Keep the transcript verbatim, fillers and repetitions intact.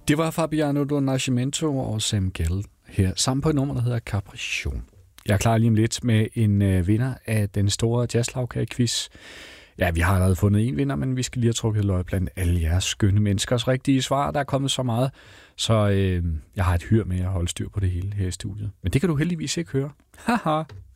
Det var Fabiano do Nascimento og Sam Gell her, sammen på et nummer, der hedder Capriccio. Jeg er klar lige om lidt med en øh, vinder af den store jazzlagkage-quiz. Ja, vi har allerede fundet en vinder, men vi skal lige have trukket løg blandt alle jeres skønne menneskers rigtige svar. Der er kommet så meget, så øh, jeg har et hyr med at holde styr på det hele her i studiet. Men det kan du heldigvis ikke høre. Haha.